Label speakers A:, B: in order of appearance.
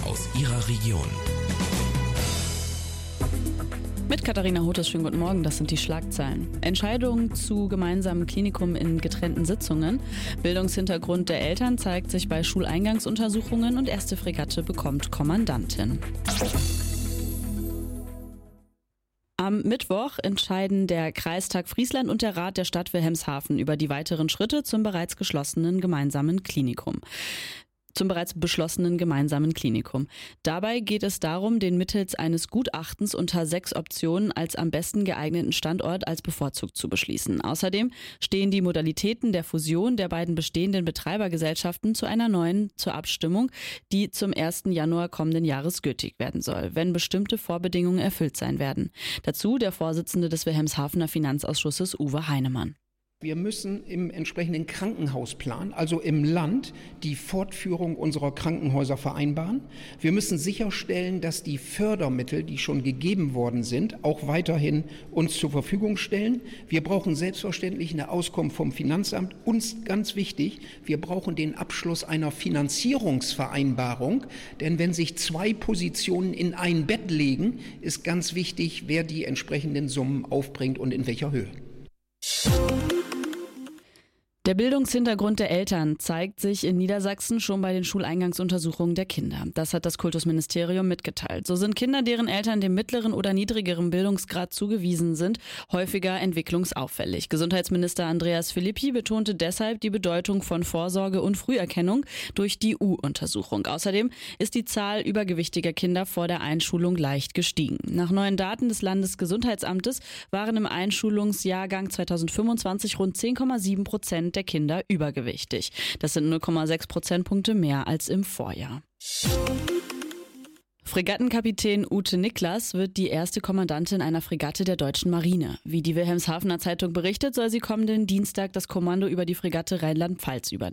A: aus Ihrer Region.
B: Mit Katharina Hotes, schönen guten Morgen, das sind die Schlagzeilen. Entscheidung zu gemeinsamen Klinikum in getrennten Sitzungen. Bildungshintergrund der Eltern zeigt sich bei Schuleingangsuntersuchungen und erste Fregatte bekommt Kommandantin. Am Mittwoch entscheiden der Kreistag Friesland und der Rat der Stadt Wilhelmshaven über die weiteren Schritte zum bereits beschlossenen gemeinsamen Klinikum. Dabei geht es darum, den mittels eines Gutachtens unter 6 Optionen als am besten geeigneten Standort als bevorzugt zu beschließen. Außerdem stehen die Modalitäten der Fusion der beiden bestehenden Betreibergesellschaften zu einer neuen zur Abstimmung, die zum 1. Januar kommenden Jahres gültig werden soll, wenn bestimmte Vorbedingungen erfüllt sein werden. Dazu der Vorsitzende des Wilhelmshavener Finanzausschusses Uwe Heinemann.
C: Wir müssen im entsprechenden Krankenhausplan, also im Land, die Fortführung unserer Krankenhäuser vereinbaren. Wir müssen sicherstellen, dass die Fördermittel, die schon gegeben worden sind, auch weiterhin uns zur Verfügung stellen. Wir brauchen selbstverständlich eine Auskunft vom Finanzamt. Uns ganz wichtig, wir brauchen den Abschluss einer Finanzierungsvereinbarung. Denn wenn sich 2 Positionen in ein Bett legen, ist ganz wichtig, wer die entsprechenden Summen aufbringt und in welcher Höhe.
B: Der Bildungshintergrund der Eltern zeigt sich in Niedersachsen schon bei den Schuleingangsuntersuchungen der Kinder. Das hat das Kultusministerium mitgeteilt. So sind Kinder, deren Eltern dem mittleren oder niedrigeren Bildungsgrad zugewiesen sind, häufiger entwicklungsauffällig. Gesundheitsminister Andreas Philippi betonte deshalb die Bedeutung von Vorsorge und Früherkennung durch die U-Untersuchung. Außerdem ist die Zahl übergewichtiger Kinder vor der Einschulung leicht gestiegen. Nach neuen Daten des Landesgesundheitsamtes waren im Einschulungsjahrgang 2025 rund 10,7% der Kinder übergewichtig. Das sind 0,6 Prozentpunkte mehr als im Vorjahr. Fregattenkapitän Ute Niklas wird die erste Kommandantin einer Fregatte der deutschen Marine. Wie die Wilhelmshavener Zeitung berichtet, soll sie kommenden Dienstag das Kommando über die Fregatte Rheinland-Pfalz übernehmen.